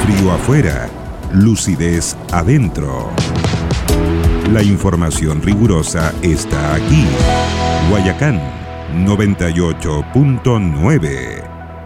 Frío afuera, lucidez adentro. La información rigurosa está aquí. Guayacán 98.9.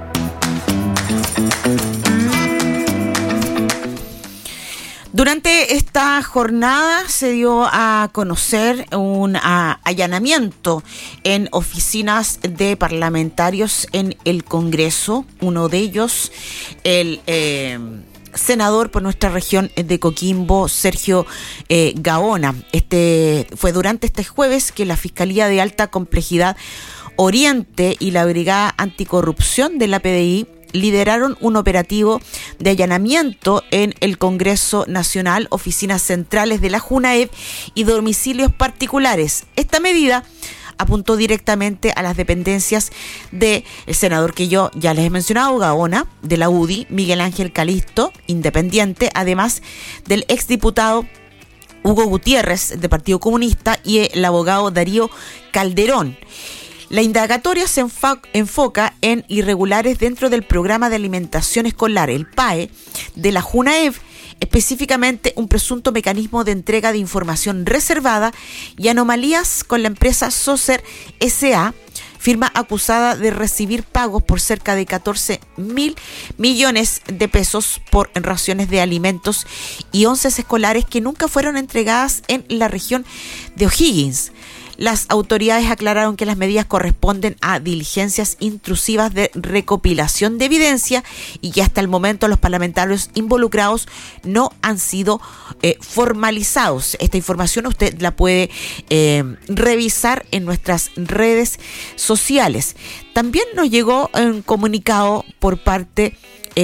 Durante esta jornada se dio a conocer un allanamiento en oficinas de parlamentarios en el Congreso. Uno de ellos, el senador por nuestra región de Coquimbo, Sergio Gaona. Fue durante este jueves que la Fiscalía de Alta Complejidad Oriente y la Brigada Anticorrupción de la PDI lideraron un operativo de allanamiento en el Congreso Nacional, oficinas centrales de la JUNAEV y domicilios particulares. Esta medida apuntó directamente a las dependencias del senador que yo ya les he mencionado, Gaona, de la UDI, Miguel Ángel Calisto, independiente, además del exdiputado Hugo Gutiérrez, del Partido Comunista, y el abogado Darío Calderón. La indagatoria se enfoca en irregulares dentro del programa de alimentación escolar, el PAE, de la JUNAEV, específicamente un presunto mecanismo de entrega de información reservada y anomalías con la empresa Socer S.A., firma acusada de recibir pagos por cerca de 14.000 millones de pesos por raciones de alimentos y onces escolares que nunca fueron entregadas en la región de O'Higgins. Las autoridades aclararon que las medidas corresponden a diligencias intrusivas de recopilación de evidencia y que hasta el momento los parlamentarios involucrados no han sido formalizados. Esta información usted la puede revisar en nuestras redes sociales. También nos llegó un comunicado por parte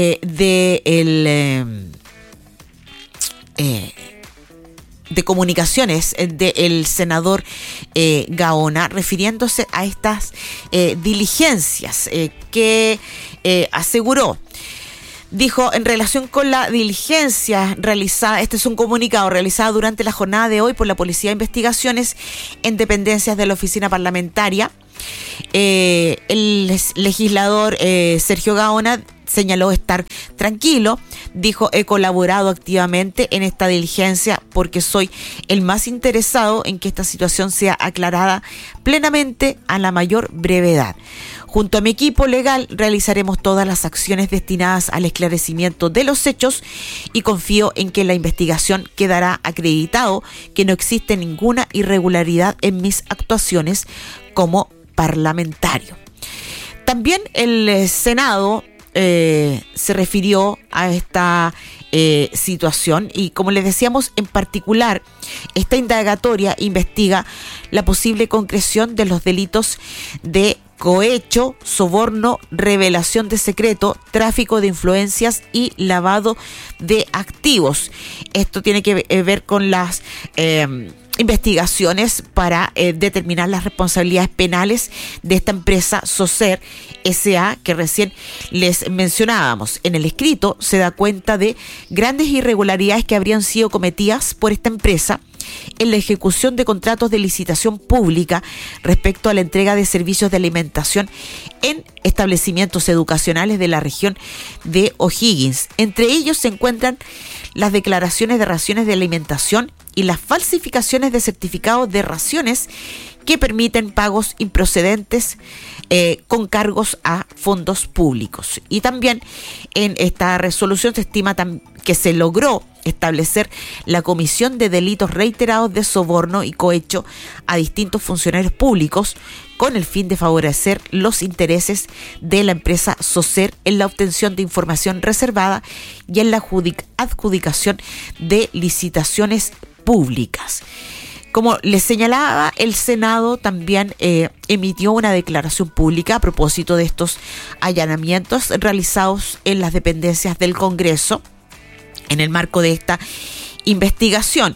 de comunicaciones del senador Gaona, refiriéndose a estas diligencias que aseguró. Dijo, en relación con la diligencia realizada, este es un comunicado realizado durante la jornada de hoy por la Policía de Investigaciones en dependencias de la oficina parlamentaria. El legislador Sergio Gaona señaló estar tranquilo, dijo, he colaborado activamente en esta diligencia porque soy el más interesado en que esta situación sea aclarada plenamente a la mayor brevedad. Junto a mi equipo legal realizaremos todas las acciones destinadas al esclarecimiento de los hechos y confío en que la investigación quedará acreditado que no existe ninguna irregularidad en mis actuaciones como parlamentario. También el Senado se refirió a esta situación y, como les decíamos, en particular esta indagatoria investiga la posible concreción de los delitos de cohecho, soborno, revelación de secreto, tráfico de influencias y lavado de activos. Esto tiene que ver con las investigaciones para determinar las responsabilidades penales de esta empresa Socer S.A. que recién les mencionábamos. En el escrito se da cuenta de grandes irregularidades que habrían sido cometidas por esta empresa en la ejecución de contratos de licitación pública respecto a la entrega de servicios de alimentación en establecimientos educacionales de la región de O'Higgins. Entre ellos se encuentran las declaraciones de raciones de alimentación y las falsificaciones de certificados de raciones que permiten pagos improcedentes con cargos a fondos públicos. Y también en esta resolución se estima que se logró establecer la comisión de delitos reiterados de soborno y cohecho a distintos funcionarios públicos con el fin de favorecer los intereses de la empresa Socer en la obtención de información reservada y en la adjudicación de licitaciones públicas. Como les señalaba, el Senado también emitió una declaración pública a propósito de estos allanamientos realizados en las dependencias del Congreso en el marco de esta investigación.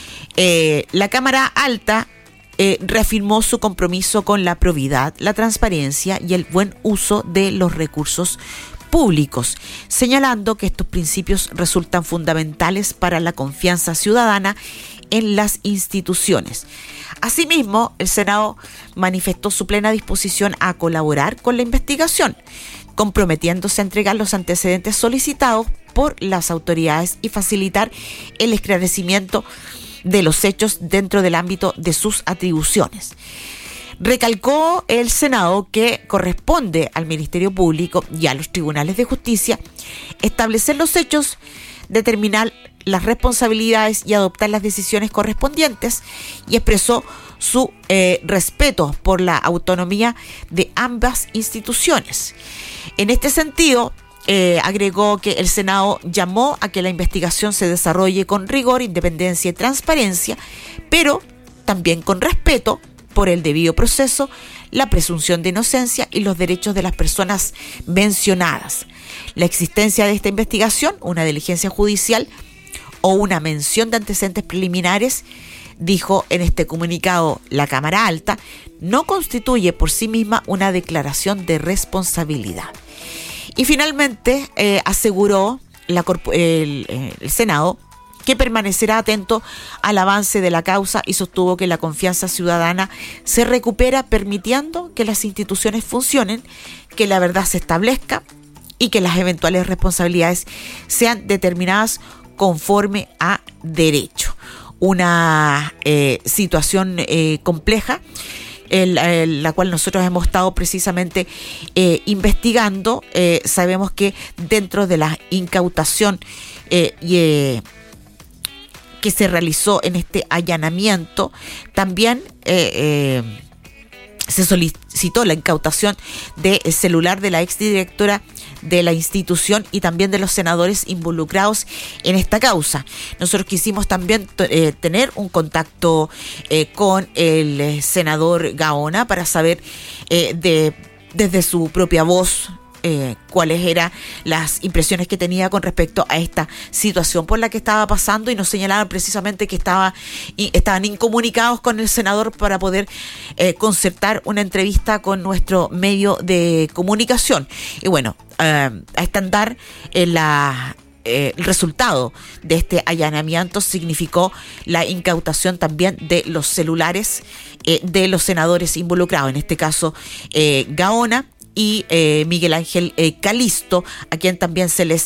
La Cámara Alta reafirmó su compromiso con la probidad, la transparencia y el buen uso de los recursos públicos, señalando que estos principios resultan fundamentales para la confianza ciudadana en las instituciones. Asimismo, el Senado manifestó su plena disposición a colaborar con la investigación, comprometiéndose a entregar los antecedentes solicitados por las autoridades y facilitar el esclarecimiento de los hechos dentro del ámbito de sus atribuciones. Recalcó el Senado que corresponde al Ministerio Público y a los tribunales de justicia establecer los hechos, determinar las responsabilidades y adoptar las decisiones correspondientes, y expresó su respeto por la autonomía de ambas instituciones. En este sentido, agregó que el Senado llamó a que la investigación se desarrolle con rigor, independencia y transparencia, pero también con respeto por el debido proceso, la presunción de inocencia y los derechos de las personas mencionadas. La existencia de esta investigación, una diligencia judicial o una mención de antecedentes preliminares, dijo en este comunicado la Cámara Alta, no constituye por sí misma una declaración de responsabilidad. Y finalmente aseguró el Senado que permanecerá atento al avance de la causa y sostuvo que la confianza ciudadana se recupera permitiendo que las instituciones funcionen, que la verdad se establezca y que las eventuales responsabilidades sean determinadas conforme a derecho. Una situación compleja, la cual nosotros hemos estado precisamente investigando. Sabemos que dentro de la incautación que se realizó en este allanamiento, también se solicitó la incautación del celular de la exdirectora de la institución y también de los senadores involucrados en esta causa. Nosotros quisimos también tener un contacto con el senador Gaona para saber desde su propia voz cuáles eran las impresiones que tenía con respecto a esta situación por la que estaba pasando, y nos señalaban precisamente que estaban incomunicados con el senador para poder concertar una entrevista con nuestro medio de comunicación. Y bueno, a estándar el resultado de este allanamiento significó la incautación también de los celulares de los senadores involucrados, en este caso Gaona y Miguel Ángel Calisto, a quien también se les